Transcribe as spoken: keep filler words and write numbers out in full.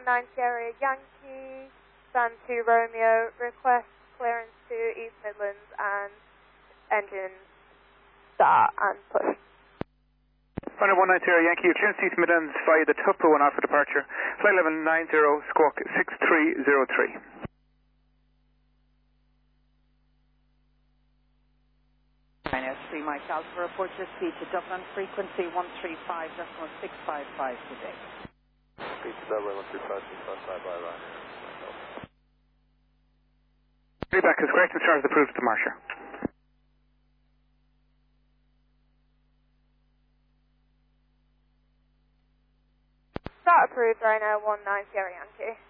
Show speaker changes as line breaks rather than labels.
nine Sierra Yankee, stand two Romeo, request clearance to East Midlands and engine start and push.
Runway one nine zero Yankee, clearance to East Midlands via the Tupper one Alpha departure, flight level nine zero, squawk six three zero three.
three Mike Alpha, report your speed to Dublin, frequency one three five point six five five today.
Speed to Dublin, one three five point six five five, bye bye.
Feedback is correct and stars approved to Marsha.
Start approved, Rhino one nine Sierra Yankee.